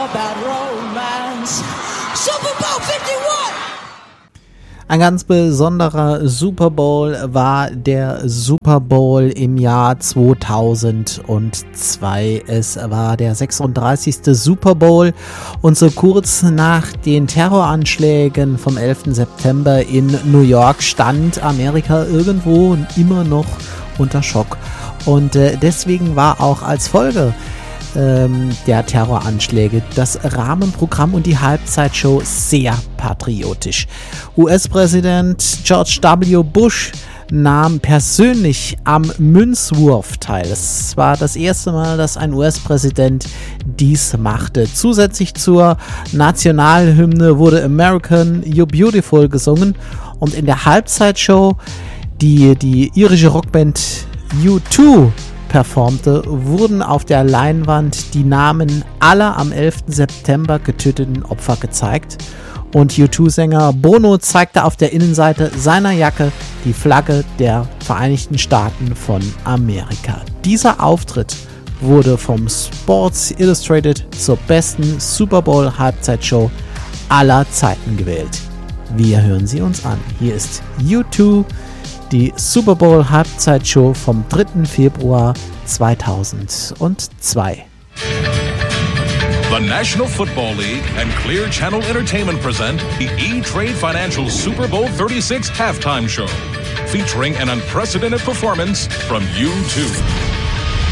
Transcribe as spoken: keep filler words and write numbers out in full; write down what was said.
all about romance. Super Bowl fifty-one! Ein ganz besonderer Super Bowl war der Super Bowl im Jahr zweitausendzwei. Es war der sechsunddreißigste Super Bowl und so kurz nach den Terroranschlägen vom elften September in New York stand Amerika irgendwo immer noch unter Schock. Und äh, deswegen war auch als Folge der Terroranschläge, das Rahmenprogramm und die Halbzeitshow sehr patriotisch. U S-Präsident George W. Bush nahm persönlich am Münzwurf teil. Es war das erste Mal, dass ein U S-Präsident dies machte. Zusätzlich zur Nationalhymne wurde American You Beautiful gesungen und in der Halbzeitshow, die die irische Rockband U zwei performte, wurden auf der Leinwand die Namen aller am elften September getöteten Opfer gezeigt und U zwei Sänger Bono zeigte auf der Innenseite seiner Jacke die Flagge der Vereinigten Staaten von Amerika. Dieser Auftritt wurde vom Sports Illustrated zur besten Super Bowl Halbzeitshow aller Zeiten gewählt. Wir hören sie uns an. Hier ist U zwei, die Super Bowl Halbzeitshow vom dritten Februar zweitausendzwei. The National Football League and Clear Channel Entertainment present the E-Trade Financial Super Bowl thirty-six Halftime Show, featuring an unprecedented performance from U two.